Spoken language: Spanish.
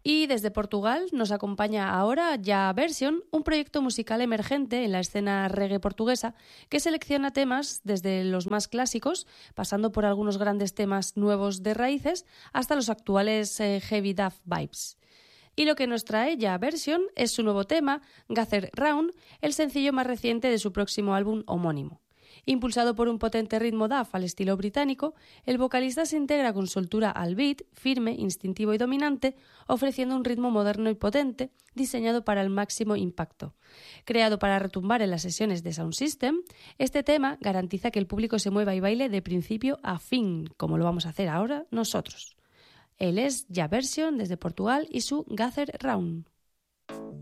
Y desde Portugal nos acompaña ahora Ya Version, un proyecto musical emergente en la escena reggae portuguesa que selecciona temas desde los más clásicos, pasando por algunos grandes temas nuevos de raíces, hasta los actuales heavy dub vibes. Y lo que nos trae Ya Version es su nuevo tema, Gather Round, el sencillo más reciente de su próximo álbum homónimo. Impulsado por un potente ritmo dub al estilo británico, el vocalista se integra con soltura al beat, firme, instintivo y dominante, ofreciendo un ritmo moderno y potente, diseñado para el máximo impacto. Creado para retumbar en las sesiones de Sound System, este tema garantiza que el público se mueva y baile de principio a fin, como lo vamos a hacer ahora nosotros. Él es Ya Version desde Portugal y su Gather Round.